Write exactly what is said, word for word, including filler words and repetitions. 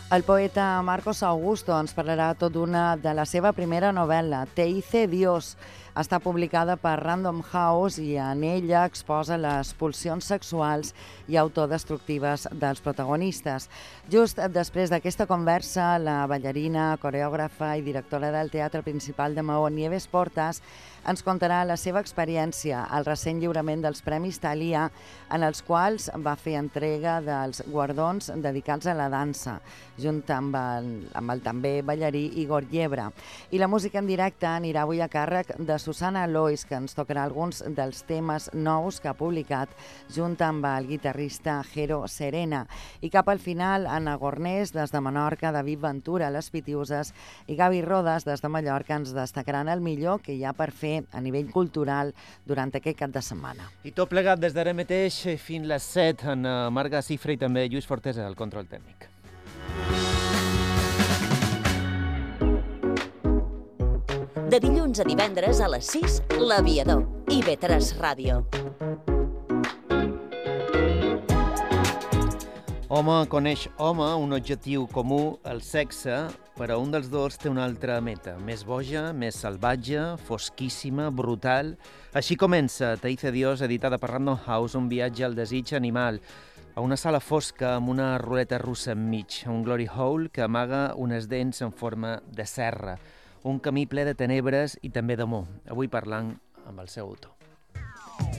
El poeta Marcos Augusto ens parlarà tot d'una de la seva primera novel·la, Te hice Dios. Està publicada per Random House i en ella exposa les pulsions sexuals i autodestructives dels protagonistes. Just després d'aquesta conversa, la ballarina, coreògrafa i directora del Teatre Principal de Maó, Nieves Portas, ens contarà la seva experiència al recent lliurament dels Premis Thalia, en els quals va fer entrega dels guardons dedicats a la dansa, junt amb el, amb el també ballarí Igor Llebre. I la música en directe anirà avui a càrrec de Susana Lois, que ens tocarà alguns dels temes nous que ha publicat junt amb el guitarrista Jero Serena. I cap al final, Anna Gornés, des de Menorca, David Ventura, les Pitiuses, i Gavi Rodas, des de Mallorca, ens destacaran el millor que hi ha per fer a nivell cultural durant aquest cap de setmana. I tot plegat des d'ara mateix fins les set, en Marga Cifra i també Lluís Fortesa, el control tècnic. De dilluns a divendres a les sis, L'Aviador, i ve tres Ràdio. Home coneix home, un objectiu comú, el sexe, però un dels dos té una altra meta, més boja, més salvatge, fosquíssima, brutal. Així comença Te hice Dios, editada per Random House, un viatge al desig animal, a una sala fosca amb una ruleta russa enmig, un glory hole que amaga unes dents en forma de serra, un camí ple de tenebres i també d'amor, avui parlant amb el seu autor.